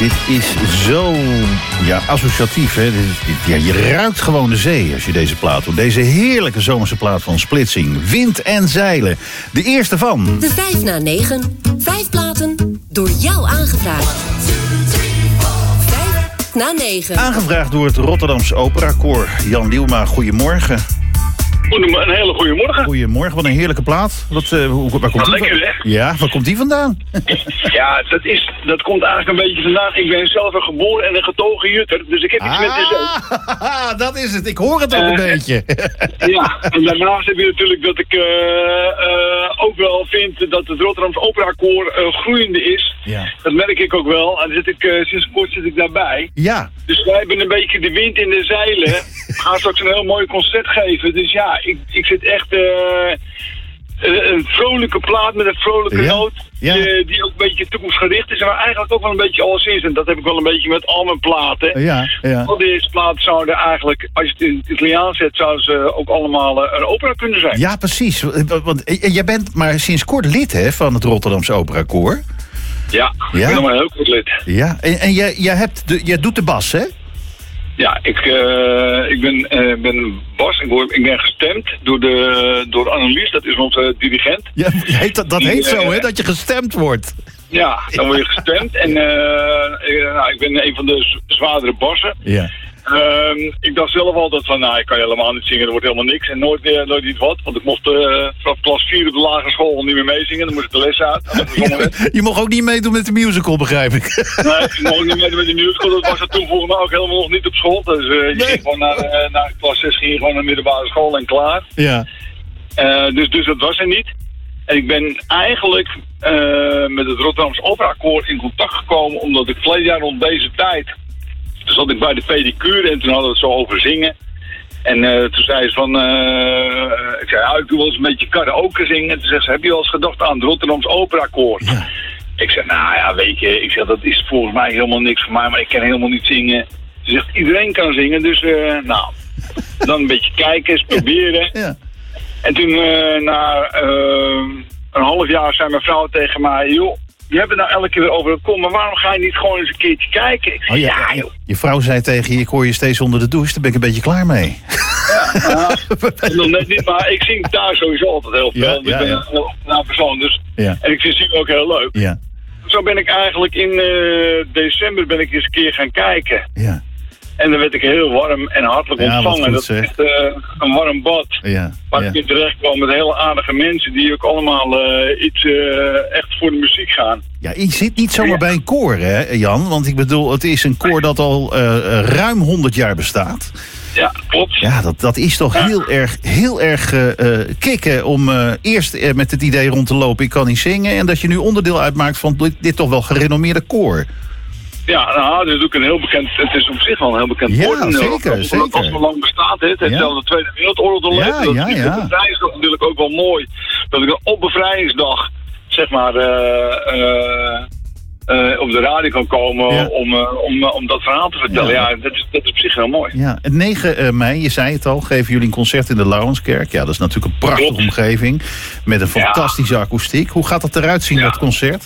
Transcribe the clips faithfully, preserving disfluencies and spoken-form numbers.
Dit is zo ja, associatief. Hè? Dit, dit, ja, je ruikt gewoon de zee als je deze plaat hoort. Deze heerlijke zomerse plaat van Splitsing. Wind en zeilen. De eerste van... De vijf na negen. Vijf platen door jou aangevraagd. Vijf na negen. Aangevraagd door het Rotterdamse Operakoor. Jan Lielma, goedemorgen. Een hele goede morgen. Goedemorgen, wat een heerlijke plaat. Wat, uh, hoe, waar komt die lekker, van? hè? Ja, waar komt die vandaan? Ja, dat, is, dat komt eigenlijk een beetje vandaan. Ik ben zelf een geboren en een getogen jutter, dus ik heb iets ah, met de zee. Dat is het, ik hoor het ook uh, een beetje. Ja, en daarnaast heb je natuurlijk dat ik uh, uh, ook wel vind dat het Rotterdamse Operakoor uh, groeiende is. Ja. Dat merk ik ook wel. En dan zit ik, uh, sinds kort zit ik daarbij. Ja. Dus wij hebben een beetje de wind in de zeilen. We gaan straks een heel mooi concert geven. Dus ja, ik, ik zit echt... Uh, een vrolijke plaat met een vrolijke ja, noot. Ja. Die, die ook een beetje toekomstgericht is. Maar eigenlijk ook wel een beetje alleszins. En dat heb ik wel een beetje met al mijn platen. Ja, ja. Al deze platen zouden eigenlijk, als je het in het Italiaans zet, zouden ze ook allemaal een opera kunnen zijn. Ja, precies. Want jij bent maar sinds kort lid hè, van het Rotterdamse Operakoor. Ja, ja, ik ben nog maar heel goed lid. Ja, en, en jij, jij, hebt de, jij doet de bas, hè? Ja, ik, uh, ik ben, uh, ben Bas, ik, word, ik ben gestemd door, de, door Annelies, dat is onze dirigent. Ja, heet dat dat Die, heet zo, uh, hè, dat je gestemd wordt. Ja, dan word je gestemd en uh, ik, nou, ik ben een van de zwaardere bassen. Ja. Uh, ik dacht zelf altijd van, nou, ik kan helemaal niet zingen, er wordt helemaal niks. En nooit, uh, nooit iets wat, want ik mocht uh, vanaf klas vier op de lagere school niet meer meezingen. Dan moest ik de les uit. Je, je mocht ook niet meedoen met de musical, begrijp ik. Nee, ik mocht niet meedoen met de musical. Dat was er toen volgens mij ook helemaal nog niet op school. Dus uh, je nee. ging gewoon naar, uh, naar klas zes, ging je gewoon naar de middelbare school en klaar. Ja. Uh, dus, dus dat was er niet. En ik ben eigenlijk uh, met het Rotterdamse Operakoor in contact gekomen, omdat ik verleden jaar rond deze tijd... Toen zat ik bij de pedicure en toen hadden we het zo over zingen. En uh, toen zei ze van... Uh, ik zei, ja, ik doe wel eens een beetje karaoke zingen. En toen zei ze, heb je wel eens gedacht aan het Rotterdamse Operakoor? Ja. Ik zei, nou ja, weet je, ik zeg, dat is volgens mij helemaal niks voor mij, maar ik kan helemaal niet zingen. Ze zegt, iedereen kan zingen, dus uh, nou, dan een beetje kijken, eens proberen. Ja. Ja. En toen, uh, na uh, een half jaar, zei mijn vrouw tegen mij, joh, je hebt het nou elke keer weer over het kom, maar waarom ga je niet gewoon eens een keertje kijken? Ik zei, oh, ja. ja, joh. Je vrouw zei tegen je, ik hoor je steeds onder de douche, daar ben ik een beetje klaar mee. Ja, nou, nog net niet, maar ik zing daar sowieso altijd heel veel. Ja, ik ja, ben ja. een nou, persoon, dus. Ja. En ik vind zingen ook heel leuk. Ja. Zo ben ik eigenlijk in uh, december ben ik eens een keer gaan kijken. Ja. En dan werd ik heel warm en hartelijk Ja, ontvangen. goed, dat is echt uh, een warm bad. Ja. Waar Ja. ik in terecht kwam met hele aardige mensen die ook allemaal uh, iets uh, echt voor de muziek gaan. Ja, je zit niet zomaar bij een koor, hè, Jan? Want ik bedoel, het is een koor dat al uh, ruim honderd jaar bestaat. Ja, klopt. Ja, dat, dat is toch Ja. heel erg, heel erg uh, uh, kicken om uh, eerst uh, met het idee rond te lopen, ik kan niet zingen. En dat je nu onderdeel uitmaakt van dit, dit toch wel gerenommeerde koor. Ja, nou, dat is ook een heel bekend, het is op zich wel een heel bekend Ja, woord. En zeker, dat, zeker. Als het lang bestaat, hè, het heeft Ja. zelfs de Tweede Wereldoorlog doorleefd. Ja, dat ja, is ja. op bevrijdingsdag natuurlijk ook wel mooi. Dat ik op bevrijdingsdag, zeg maar, uh, uh, uh, op de radio kan komen Ja. om, uh, om, uh, om dat verhaal te vertellen. Ja. Ja, dat, is, dat is op zich heel mooi. Ja, en negen mei, je zei het al, geven jullie een concert in de Lauwenskerk. Ja, dat is natuurlijk een prachtige Klopt. omgeving met een fantastische akoestiek. Hoe gaat dat eruit zien, Ja. dat concert?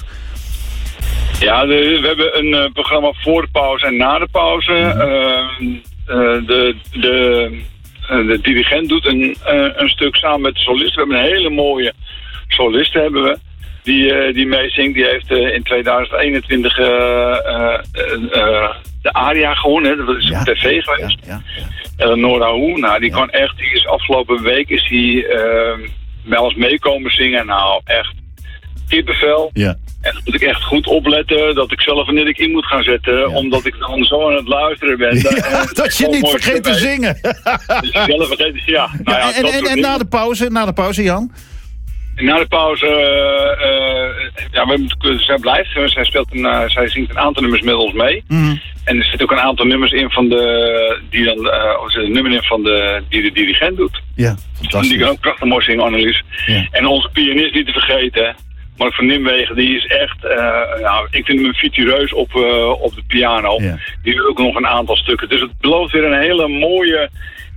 Ja, de, we hebben een uh, programma voor de pauze en na de pauze. Uh, uh, de, de, uh, de dirigent doet een, uh, een stuk samen met de solist. We hebben een hele mooie solist hebben we. Die, uh, die meezingt. Die heeft uh, in tweeduizend eenentwintig uh, uh, uh, de aria gewonnen. Hè. Dat is Ja. op tv geweest. Ja, ja. Eleonora Hoe. Nou, die Ja. kan echt. Die is afgelopen week is die uh, bij ons meekomen zingen. Nou, echt kippenvel. Ja. En dan moet ik echt goed opletten dat ik zelf wanneer ik in moet gaan zetten. Ja. Omdat ik dan zo aan het luisteren ben. Ja, En dat je niet vergeet te zingen. Dus zelf vergeet, ja. Nou ja, Ja, en dat en, soort en na dingen. de pauze, na de pauze, Jan? Na de pauze, uh, uh, ja, we, zij blijft. Zij, speelt een, uh, zij zingt een aantal nummers met ons mee. Mm. En er zitten ook een aantal nummers in van de, die dan, uh, of er zit een nummer in van de, die de dirigent doet. Ja, En die fantastisch. kan ook prachtig mooi zingen, Annelies. Ja. En onze pianist niet te vergeten, Mark van Nimwegen, die is echt, uh, nou, ik vind hem een virtueus op, uh, op de piano. Ja. Die doet ook nog een aantal stukken. Dus het belooft weer een hele mooie,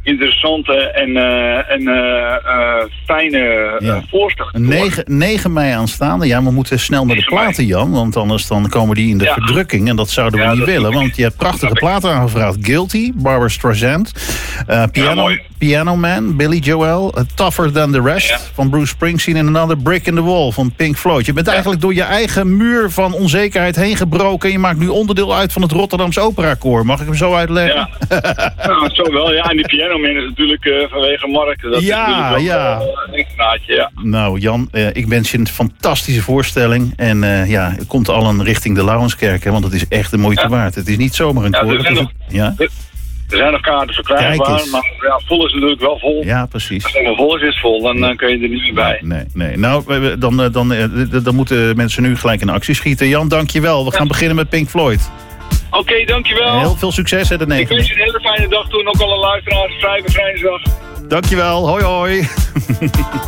interessante en, uh, en uh, uh, fijne uh, Ja. voorstelling. negen, negen mei aanstaande. Ja, we moeten snel met de platen, Jan. Want anders dan komen die in de Ja. verdrukking. En dat zouden we Ja, niet dat- willen. Want je hebt prachtige platen aangevraagd. Guilty, Barbara Streisand. Uh, Piano, mooi. Piano Man, Billy Joel. Uh, Tougher Than The Rest Ja. van Bruce Springsteen. En Another Brick in the Wall van Pink Floyd. Je bent eigenlijk door je eigen muur van onzekerheid heen gebroken. Je maakt nu onderdeel uit van het Rotterdamse Operakoor. Mag ik hem zo uitleggen? Ja, nou, zo wel. Ja, en die pianoman is natuurlijk uh, vanwege Mark. Dat Ja, is natuurlijk wel, ja. Uh, een extraatje, ja. Nou Jan, uh, ik wens je een fantastische voorstelling. En uh, ja, het komt al een richting de Lauwenskerk. Hè, want het is echt de moeite Ja. waard. Het is niet zomaar een Ja, koor. er het zijn is nog- een- ja? Er zijn nog kaarten Kijk verkrijgbaar, eens. maar ja, vol is natuurlijk wel vol. ja, precies. Als het vol is, is het vol. Dan uh, kun je er niet meer bij. Nee, nee. Nou, we- we- dan, uh, dan, uh, d- dan moeten mensen nu gelijk in actie schieten. Jan, dank je wel. We gaan beginnen met Pink Floyd. Oké, okay, dankjewel. Heel veel succes, hè, de Ik negende. wens je een hele fijne dag toe en ook alle luisteraars. Vrije bevrijdingsdag. Dank je wel. Hoi, hoi.